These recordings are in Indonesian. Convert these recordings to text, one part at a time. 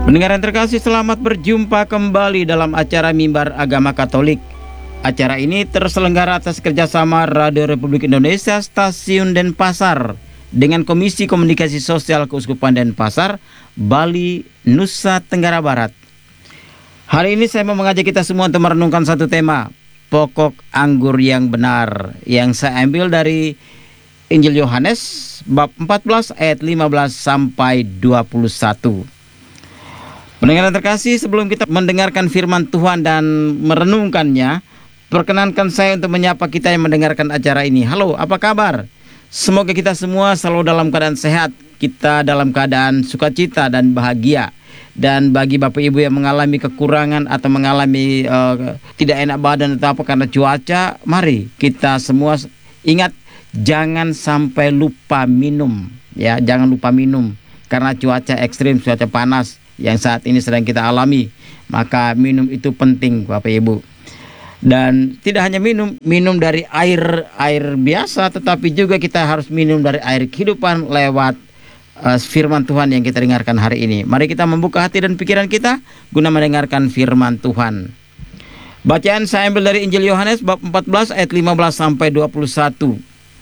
Pendengar yang terkasih, selamat berjumpa kembali dalam acara Mimbar Agama Katolik. Acara ini terselenggara atas kerjasama Radio Republik Indonesia Stasiun Denpasar dengan Komisi Komunikasi Sosial Keuskupan Denpasar, Bali, Nusa Tenggara Barat. Hari ini saya mau mengajak kita semua untuk merenungkan satu tema, pokok anggur yang benar, yang saya ambil dari Injil Yohanes bab 14 ayat 15 sampai 21. Pendengar yang terkasih, sebelum kita mendengarkan firman Tuhan dan merenungkannya, perkenankan saya untuk menyapa kita yang mendengarkan acara ini. Halo, apa kabar? Semoga kita semua selalu dalam keadaan sehat, kita dalam keadaan sukacita dan bahagia. Dan bagi Bapak Ibu yang mengalami kekurangan atau mengalami tidak enak badan atau apa karena cuaca, mari kita semua ingat, jangan sampai lupa minum. Ya, jangan lupa minum karena cuaca ekstrim, cuaca panas yang saat ini sedang kita alami. Maka minum itu penting, Bapak Ibu. Dan tidak hanya minum dari air biasa, tetapi juga kita harus minum dari air kehidupan lewat firman Tuhan yang kita dengarkan hari ini. Mari kita membuka hati dan pikiran kita guna mendengarkan firman Tuhan. Bacaan saya ambil dari Injil Yohanes bab 14 ayat 15 sampai 21.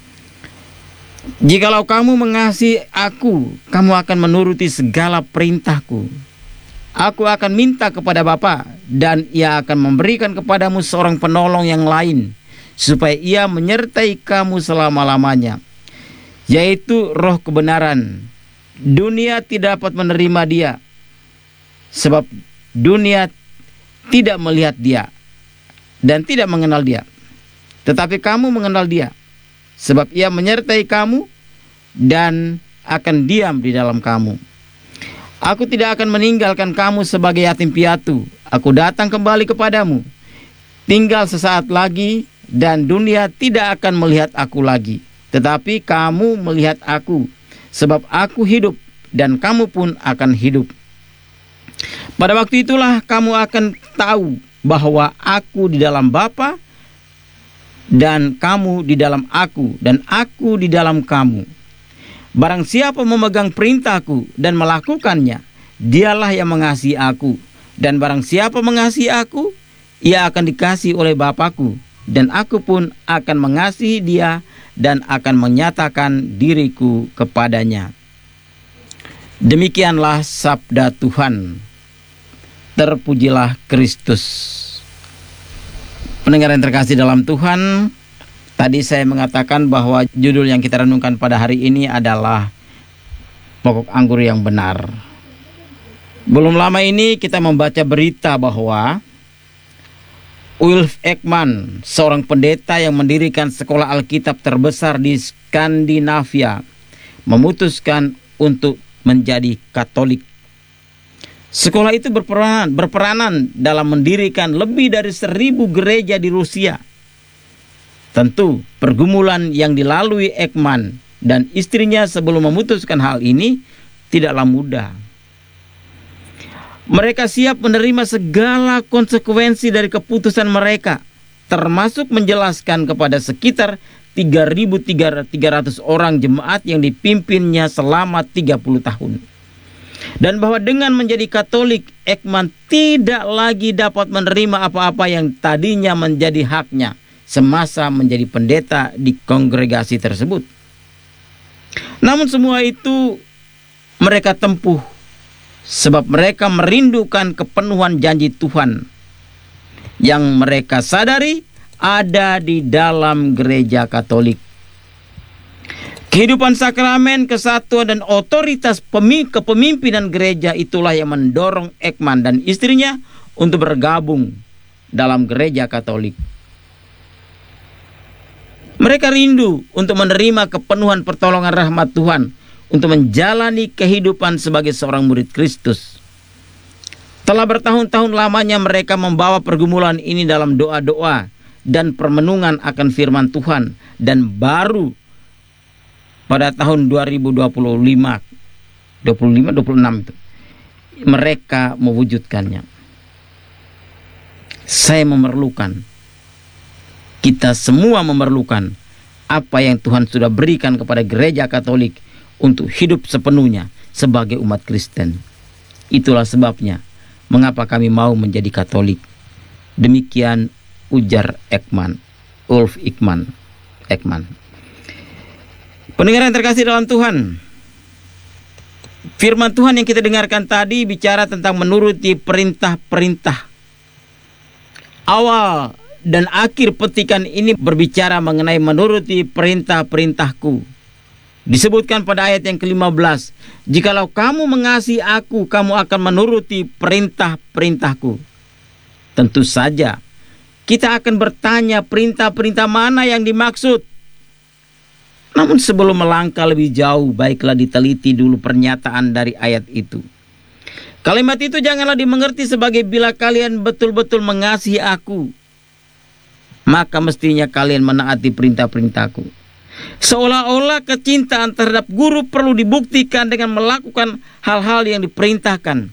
Jikalau kamu mengasihi aku, kamu akan menuruti segala perintahku. Aku akan minta kepada Bapa, dan ia akan memberikan kepadamu seorang penolong yang lain, supaya ia menyertai kamu selama-lamanya, yaitu Roh kebenaran. Dunia tidak dapat menerima dia, sebab dunia tidak melihat dia dan tidak mengenal dia. Tetapi kamu mengenal dia, sebab ia menyertai kamu dan akan diam di dalam kamu. Aku tidak akan meninggalkan kamu sebagai yatim piatu. Aku datang kembali kepadamu. Tinggal sesaat lagi dan dunia tidak akan melihat aku lagi. Tetapi kamu melihat aku, sebab aku hidup dan kamu pun akan hidup. Pada waktu itulah kamu akan tahu bahwa aku di dalam Bapa dan kamu di dalam aku, dan aku di dalam kamu. Barang siapa memegang perintahku dan melakukannya, dialah yang mengasihi aku. Dan barang siapa mengasihi aku, ia akan dikasihi oleh Bapakku, dan aku pun akan mengasihi dia dan akan menyatakan diriku kepadanya. Demikianlah sabda Tuhan. Terpujilah Kristus. Pendengar yang terkasih dalam Tuhan, tadi saya mengatakan bahwa judul yang kita renungkan pada hari ini adalah pokok anggur yang benar. Belum lama ini kita membaca berita bahwa Ulf Ekman, seorang pendeta yang mendirikan sekolah Alkitab terbesar di Skandinavia, memutuskan untuk menjadi Katolik. Sekolah itu berperanan dalam mendirikan lebih dari 1.000 gereja di Rusia. Tentu pergumulan yang dilalui Ekman dan istrinya sebelum memutuskan hal ini tidaklah mudah. Mereka siap menerima segala konsekuensi dari keputusan mereka, termasuk menjelaskan kepada sekitar 3.300 orang jemaat yang dipimpinnya selama 30 tahun. Dan bahwa dengan menjadi Katolik, Ekman tidak lagi dapat menerima apa-apa yang tadinya menjadi haknya semasa menjadi pendeta di kongregasi tersebut. Namun semua itu mereka tempuh sebab mereka merindukan kepenuhan janji Tuhan yang mereka sadari ada di dalam gereja Katolik. Kehidupan sakramen, kesatuan dan otoritas kepemimpinan gereja itulah yang mendorong Ekman dan istrinya untuk bergabung dalam gereja Katolik. Mereka rindu untuk menerima kepenuhan pertolongan rahmat Tuhan untuk menjalani kehidupan sebagai seorang murid Kristus. Telah bertahun-tahun lamanya mereka membawa pergumulan ini dalam doa-doa dan permenungan akan firman Tuhan, dan baru pada tahun 2026 itu mereka mewujudkannya. Saya memerlukan, kita semua memerlukan apa yang Tuhan sudah berikan kepada gereja Katolik untuk hidup sepenuhnya sebagai umat Kristen. Itulah sebabnya mengapa kami mau menjadi Katolik. Demikian ujar Ulf Ekman. Pendengar yang terkasih dalam Tuhan, firman Tuhan yang kita dengarkan tadi bicara tentang menuruti perintah-perintah. Awal dan akhir petikan ini berbicara mengenai menuruti perintah-perintahku. Disebutkan pada ayat yang ke-15, jikalau kamu mengasihi aku, kamu akan menuruti perintah-perintahku. Tentu saja kita akan bertanya perintah-perintah mana yang dimaksud. Namun sebelum melangkah lebih jauh, baiklah diteliti dulu pernyataan dari ayat itu. Kalimat itu janganlah dimengerti sebagai bila kalian betul-betul mengasihi aku, maka mestinya kalian menaati perintah-perintahku. Seolah-olah kecintaan terhadap guru perlu dibuktikan dengan melakukan hal-hal yang diperintahkan.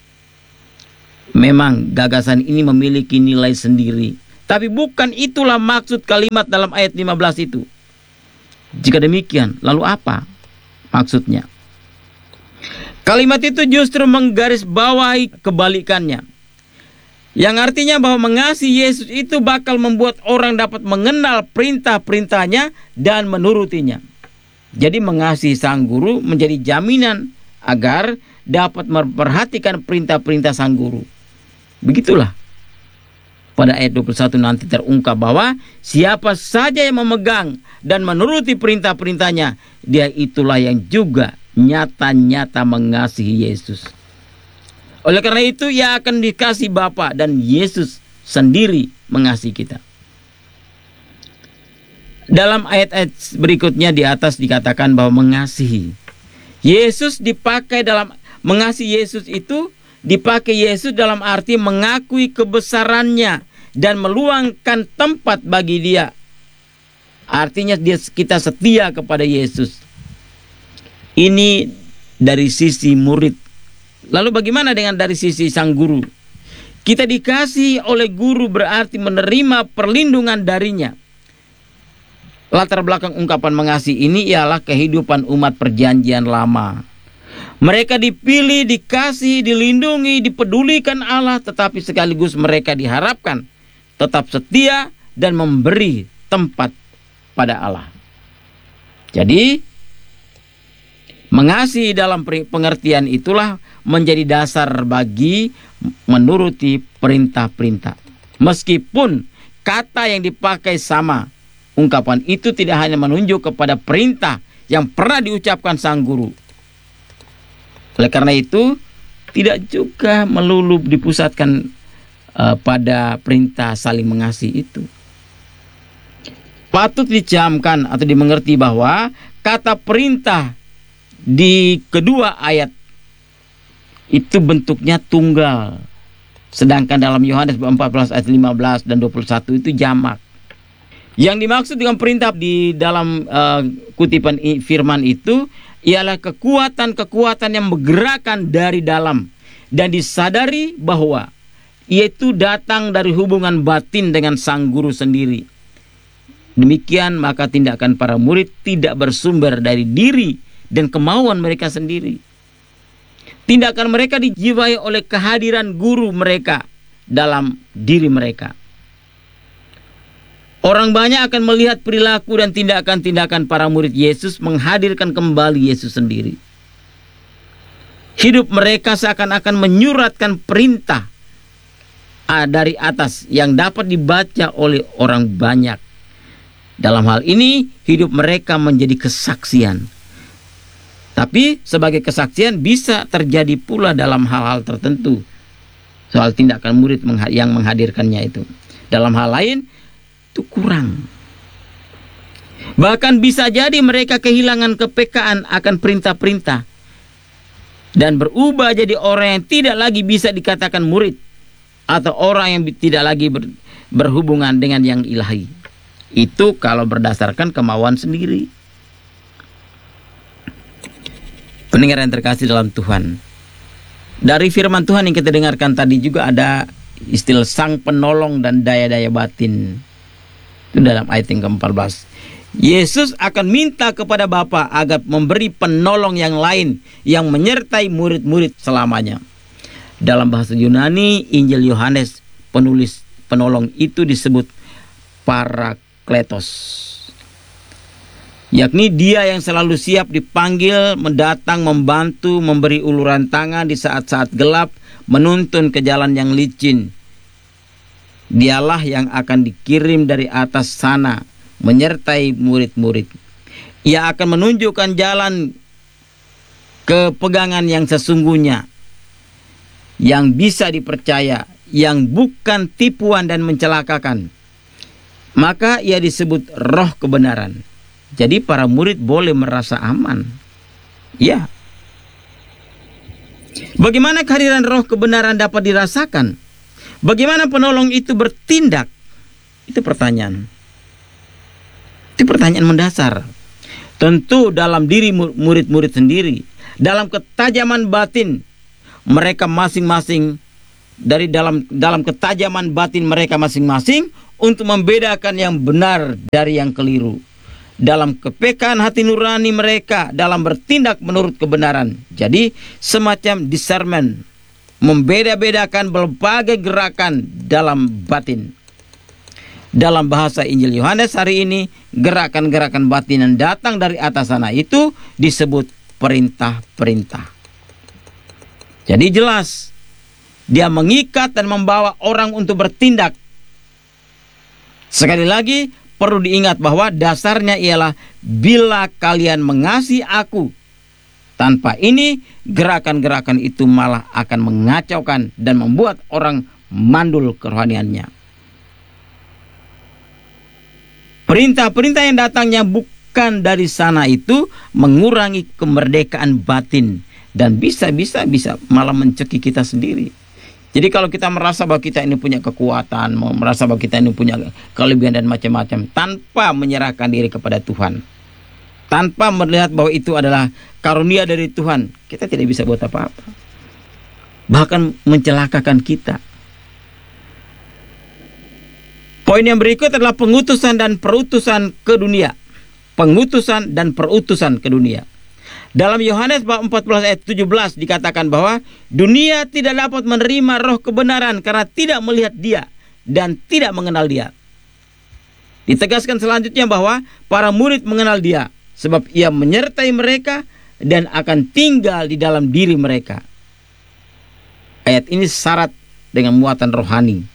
Memang gagasan ini memiliki nilai sendiri, tapi bukan itulah maksud kalimat dalam ayat 15 itu. Jika demikian, lalu apa maksudnya? Kalimat itu justru menggarisbawahi kebalikannya, yang artinya bahwa mengasihi Yesus itu bakal membuat orang dapat mengenal perintah-perintahnya dan menurutinya. Jadi mengasihi sang guru menjadi jaminan agar dapat memperhatikan perintah-perintah sang guru. Begitulah pada ayat 21 nanti terungkap bahwa siapa saja yang memegang dan menuruti perintah-perintahnya, dia itulah yang juga nyata-nyata mengasihi Yesus. Oleh karena itu ia akan dikasih Bapa, dan Yesus sendiri mengasihi kita. Dalam ayat-ayat berikutnya di atas dikatakan bahwa mengasihi Yesus dipakai dalam mengasihi Yesus itu dipakai Yesus dalam arti mengakui kebesarannya dan meluangkan tempat bagi dia. Artinya kita setia kepada Yesus. Ini dari sisi murid. Lalu bagaimana dengan dari sisi sang guru? Kita dikasih oleh guru berarti menerima perlindungan darinya. Latar belakang ungkapan mengasihi ini ialah kehidupan umat perjanjian lama. Mereka dipilih, dikasih, dilindungi, dipedulikan Allah, tetapi sekaligus mereka diharapkan tetap setia dan memberi tempat pada Allah. Jadi mengasihi dalam pengertian itulah menjadi dasar bagi menuruti perintah-perintah. Meskipun kata yang dipakai sama, ungkapan itu tidak hanya menunjuk kepada perintah yang pernah diucapkan sang guru. Oleh karena itu, tidak juga melulu dipusatkan pada perintah saling mengasihi itu. Patut dicamkan atau dimengerti bahwa kata perintah di kedua ayat itu bentuknya tunggal. Sedangkan dalam Yohanes 14 ayat 15 dan 21 itu jamak. Yang dimaksud dengan perintah di dalam kutipan firman itu ialah kekuatan-kekuatan yang menggerakkan dari dalam dan disadari bahwa yaitu datang dari hubungan batin dengan sang guru sendiri. Demikian maka tindakan para murid tidak bersumber dari diri dan kemauan mereka sendiri. Tindakan mereka dijiwai oleh kehadiran guru mereka dalam diri mereka. Orang banyak akan melihat perilaku dan tindakan-tindakan para murid Yesus menghadirkan kembali Yesus sendiri. Hidup mereka seakan-akan menyuratkan perintah dari atas yang dapat dibaca oleh orang banyak. Dalam hal ini, hidup mereka menjadi kesaksian. Tapi sebagai kesaksian bisa terjadi pula dalam hal-hal tertentu. Soal tindakan murid yang menghadirkannya itu. Dalam hal lain, itu kurang. Bahkan bisa jadi mereka kehilangan kepekaan akan perintah-perintah dan berubah jadi orang yang tidak lagi bisa dikatakan murid atau orang yang tidak lagi berhubungan dengan yang ilahi. Itu kalau berdasarkan kemauan sendiri. Pendengar yang terkasih dalam Tuhan, dari firman Tuhan yang kita dengarkan tadi juga ada istilah sang penolong dan daya-daya batin. Itu dalam ayat yang ke-14. Yesus akan minta kepada Bapa agar memberi penolong yang lain yang menyertai murid-murid selamanya. Dalam bahasa Yunani, Injil Yohanes, penolong itu disebut Parakletos, yakni dia yang selalu siap dipanggil, mendatang, membantu, memberi uluran tangan di saat-saat gelap, menuntun ke jalan yang licin. Dialah yang akan dikirim dari atas sana, menyertai murid-murid. Ia akan menunjukkan jalan kepegangan yang sesungguhnya, yang bisa dipercaya, yang bukan tipuan dan mencelakakan. Maka ia disebut roh kebenaran. Jadi para murid boleh merasa aman. Ya. Bagaimana kehadiran roh kebenaran dapat dirasakan? Bagaimana penolong itu bertindak? Itu pertanyaan. Itu pertanyaan mendasar. Tentu dalam diri murid-murid sendiri, dalam ketajaman batin mereka masing-masing, dari dalam ketajaman batin mereka masing-masing untuk membedakan yang benar dari yang keliru. Dalam kepekaan hati nurani mereka dalam bertindak menurut kebenaran. Jadi semacam discernment, membeda-bedakan berbagai gerakan dalam batin. Dalam bahasa Injil Yohanes hari ini, gerakan-gerakan batin yang datang dari atas sana itu disebut perintah-perintah. Jadi jelas, dia mengikat dan membawa orang untuk bertindak. Sekali lagi, perlu diingat bahwa dasarnya ialah bila kalian mengasihi aku. Tanpa ini, gerakan-gerakan itu malah akan mengacaukan dan membuat orang mandul kerohaniannya. Perintah-perintah yang datangnya bukan dari sana itu mengurangi kemerdekaan batin dan bisa malah mencekik kita sendiri. Jadi kalau kita merasa bahwa kita ini punya kekuatan, merasa bahwa kita ini punya kelebihan dan macam-macam, tanpa menyerahkan diri kepada Tuhan, tanpa melihat bahwa itu adalah karunia dari Tuhan, kita tidak bisa buat apa-apa. Bahkan mencelakakan kita. Poin yang berikut adalah pengutusan dan perutusan ke dunia. Pengutusan dan perutusan ke dunia. Dalam Yohanes bab 14 ayat 17 dikatakan bahwa dunia tidak dapat menerima roh kebenaran karena tidak melihat dia dan tidak mengenal dia. Ditegaskan selanjutnya bahwa para murid mengenal dia sebab ia menyertai mereka dan akan tinggal di dalam diri mereka. Ayat ini syarat dengan muatan rohani.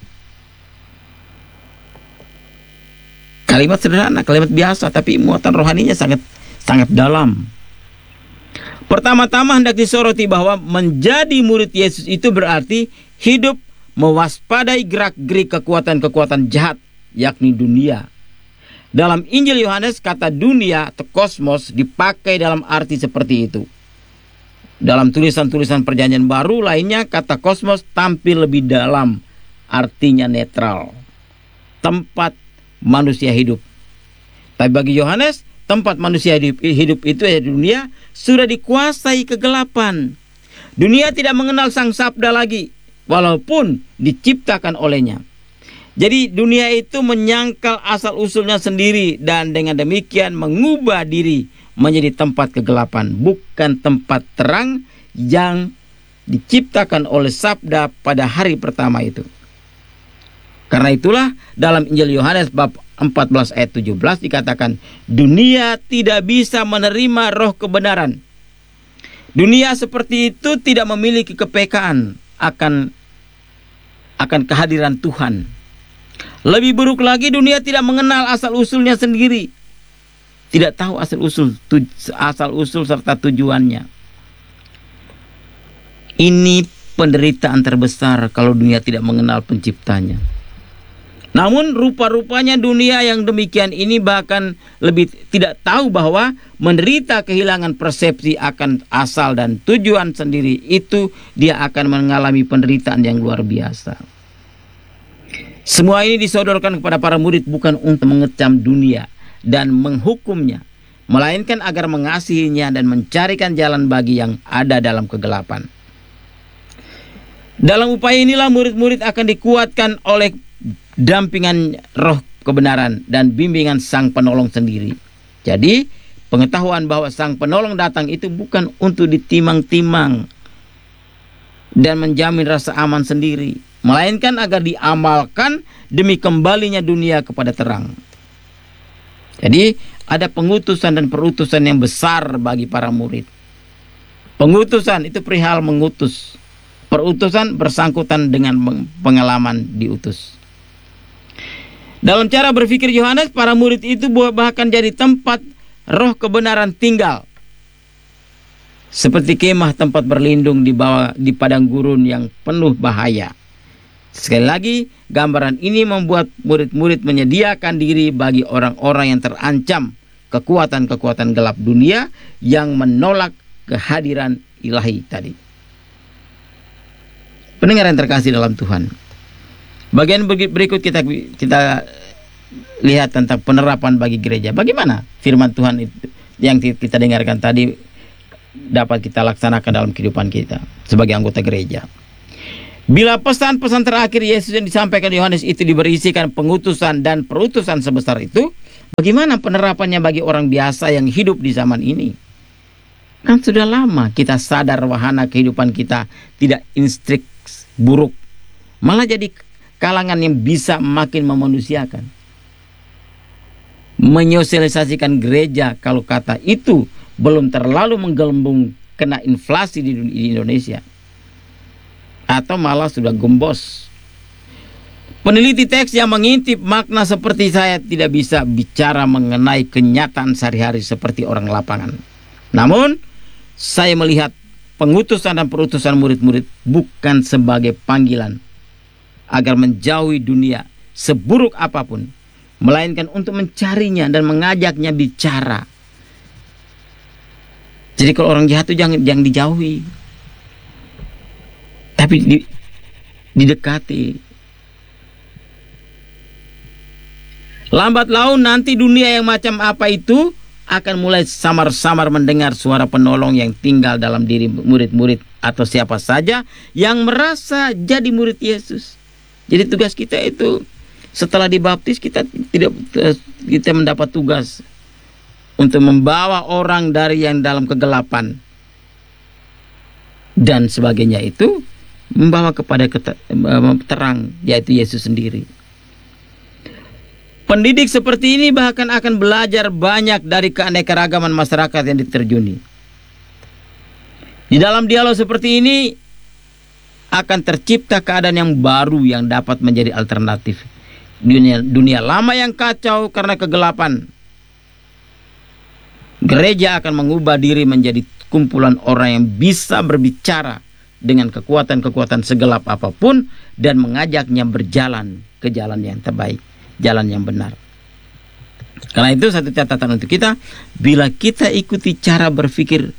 Kalimat sederhana, kalimat biasa, tapi muatan rohaninya sangat dalam. Pertama-tama hendak disoroti bahwa menjadi murid Yesus itu berarti hidup mewaspadai gerak-gerik kekuatan-kekuatan jahat, yakni dunia. Dalam Injil Yohanes, kata dunia atau kosmos dipakai dalam arti seperti itu. Dalam tulisan-tulisan Perjanjian Baru lainnya, kata kosmos tampil lebih dalam, artinya netral. Tempat manusia hidup. Tapi bagi Yohanes, tempat manusia hidup itu dunia sudah dikuasai kegelapan. Dunia tidak mengenal Sang Sabda lagi, walaupun diciptakan olehnya. Jadi dunia itu menyangkal asal-usulnya sendiri dan dengan demikian mengubah diri menjadi tempat kegelapan, bukan tempat terang yang diciptakan oleh Sabda pada hari pertama itu. Karena itulah dalam Injil Yohanes bab 14 ayat 17 dikatakan dunia tidak bisa menerima roh kebenaran. Dunia seperti itu tidak memiliki kepekaan akan kehadiran Tuhan. Lebih buruk lagi, dunia tidak mengenal asal-usulnya sendiri. Tidak tahu asal-usul serta tujuannya. Ini penderitaan terbesar kalau dunia tidak mengenal penciptanya. Namun rupa-rupanya dunia yang demikian ini bahkan lebih tidak tahu bahwa menderita kehilangan persepsi akan asal dan tujuan sendiri itu dia akan mengalami penderitaan yang luar biasa. Semua ini disodorkan kepada para murid bukan untuk mengecam dunia dan menghukumnya, melainkan agar mengasihinya dan mencarikan jalan bagi yang ada dalam kegelapan. Dalam upaya inilah murid-murid akan dikuatkan oleh dampingan roh kebenaran dan bimbingan Sang Penolong sendiri. Jadi pengetahuan bahwa Sang Penolong datang itu bukan untuk ditimang-timang, dan menjamin rasa aman sendiri, melainkan agar diamalkan demi kembalinya dunia kepada terang. Jadi ada pengutusan dan perutusan yang besar bagi para murid. Pengutusan itu perihal mengutus. Perutusan bersangkutan dengan pengalaman diutus. Dalam cara berpikir Yohanes, para murid itu bahkan jadi tempat roh kebenaran tinggal. Seperti kemah tempat berlindung di padang gurun yang penuh bahaya. Sekali lagi, gambaran ini membuat murid-murid menyediakan diri bagi orang-orang yang terancam kekuatan-kekuatan gelap dunia yang menolak kehadiran ilahi tadi. Pendengar yang terkasih dalam Tuhan, bagian berikut kita lihat tentang penerapan bagi gereja. Bagaimana firman Tuhan itu yang kita dengarkan tadi dapat kita laksanakan dalam kehidupan kita sebagai anggota gereja. Bila pesan-pesan terakhir Yesus yang disampaikan Yohanes itu diberisikan pengutusan dan perutusan sebesar itu, bagaimana penerapannya bagi orang biasa yang hidup di zaman ini? Kan sudah lama kita sadar wahana kehidupan kita tidak instrik buruk, malah jadi kalangan yang bisa makin memanusiakan, menyosialisasikan gereja. Kalau kata itu belum terlalu menggelembung kena inflasi di Indonesia, atau malah sudah gembos. Peneliti teks yang mengintip makna seperti saya tidak bisa bicara mengenai kenyataan sehari-hari seperti orang lapangan. Namun saya melihat pengutusan dan perutusan murid-murid bukan sebagai panggilan agar menjauhi dunia seburuk apapun, melainkan untuk mencarinya dan mengajaknya bicara. Jadi kalau orang jahat itu jangan dijauhi, tapi didekati. Lambat laun nanti dunia yang macam apa itu akan mulai samar-samar mendengar suara penolong yang tinggal dalam diri murid-murid atau siapa saja yang merasa jadi murid Yesus. Jadi tugas kita itu setelah dibaptis kita mendapat tugas untuk membawa orang dari yang dalam kegelapan dan sebagainya itu membawa kepada terang, yaitu Yesus sendiri. Pendidik seperti ini bahkan akan belajar banyak dari keanekaragaman masyarakat yang diterjuni. Di dalam dialog seperti ini akan tercipta keadaan yang baru yang dapat menjadi alternatif. Dunia lama yang kacau karena kegelapan. Gereja akan mengubah diri menjadi kumpulan orang yang bisa berbicara dengan kekuatan-kekuatan segelap apapun dan mengajaknya berjalan ke jalan yang terbaik, jalan yang benar. Karena itu satu catatan untuk kita, bila kita ikuti cara berpikir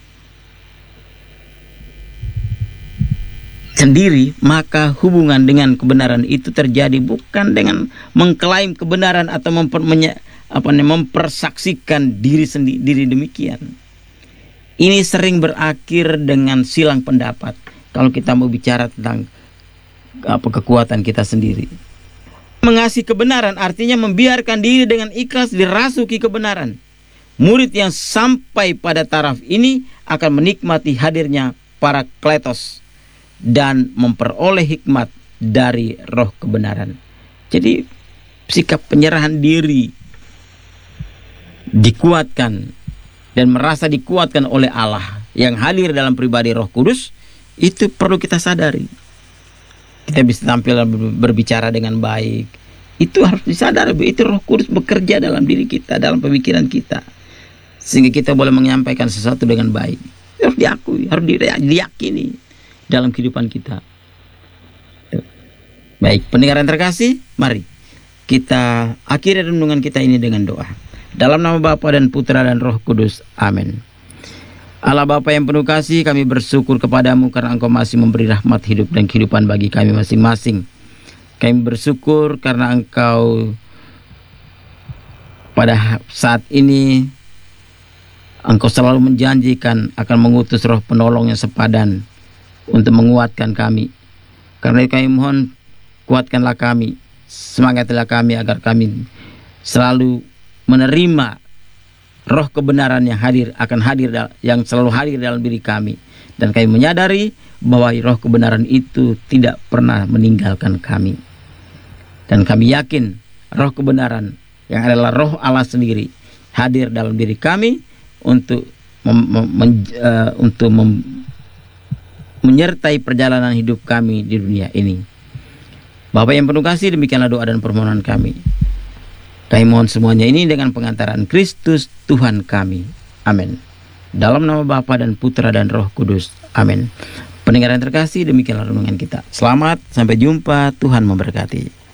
sendiri, maka hubungan dengan kebenaran itu terjadi bukan dengan mengklaim kebenaran atau mempersaksikan diri demikian. Ini sering berakhir dengan silang pendapat kalau kita mau bicara tentang kekuatan kita sendiri. Mengasihi kebenaran artinya membiarkan diri dengan ikhlas dirasuki kebenaran. Murid yang sampai pada taraf ini akan menikmati hadirnya Parakletos dan memperoleh hikmat dari roh kebenaran. Jadi sikap penyerahan diri dikuatkan dan merasa dikuatkan oleh Allah yang hadir dalam pribadi Roh Kudus, itu perlu kita sadari. Kita bisa tampil dan berbicara dengan baik. Itu harus disadari, itu Roh Kudus bekerja dalam diri kita, dalam pemikiran kita, sehingga kita boleh menyampaikan sesuatu dengan baik. Harus diakui, harus diyakini dalam kehidupan kita. Baik, pendengar yang terkasih, mari kita akhiri renungan kita ini dengan doa. Dalam nama Bapa dan Putra dan Roh Kudus. Amin. Allah Bapa yang penuh kasih, kami bersyukur kepadamu karena Engkau masih memberi rahmat hidup dan kehidupan bagi kami masing-masing. Kami bersyukur karena Engkau pada saat ini Engkau selalu menjanjikan akan mengutus roh penolong yang sepadan untuk menguatkan kami. Karena itu kami mohon, kuatkanlah kami, semangatlah kami agar kami selalu menerima roh kebenaran yang selalu hadir dalam diri kami, dan kami menyadari bahwa roh kebenaran itu tidak pernah meninggalkan kami. Dan kami yakin roh kebenaran yang adalah roh Allah sendiri hadir dalam diri kami untuk menyertai perjalanan hidup kami di dunia ini. Bapak yang penuh kasih, demikianlah doa dan permohonan kami. Kami mohon semuanya ini dengan pengantaran Kristus Tuhan kami. Amin. Dalam nama Bapa dan Putra dan Roh Kudus. Amin. Pendengar yang terkasih, demikianlah renungan kita. Selamat, sampai jumpa, Tuhan memberkati.